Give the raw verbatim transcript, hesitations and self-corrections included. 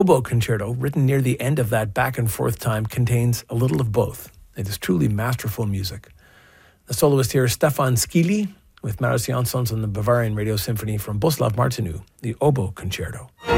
Oboe Concerto, written near the end of that back and forth time, contains a little of both. It is truly masterful music. The soloist here is Stefan Skili with Marius Jansons and the Bavarian Radio Symphony from Boslav Martinu, the Oboe Concerto.